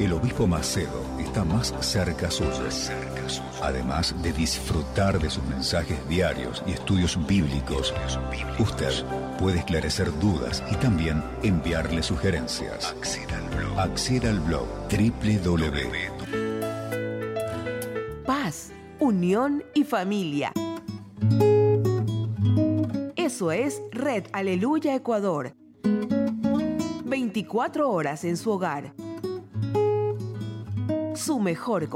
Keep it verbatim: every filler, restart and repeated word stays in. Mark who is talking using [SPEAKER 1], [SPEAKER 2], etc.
[SPEAKER 1] el obispo Macedo está más cerca suyo. Además de disfrutar de sus mensajes diarios y estudios bíblicos, usted puede esclarecer dudas y también enviarle sugerencias. Acceda al blog doble u doble u doble u punto
[SPEAKER 2] Paz, unión y familia. Eso es Red Aleluya Ecuador. veinticuatro horas en su hogar. Su mejor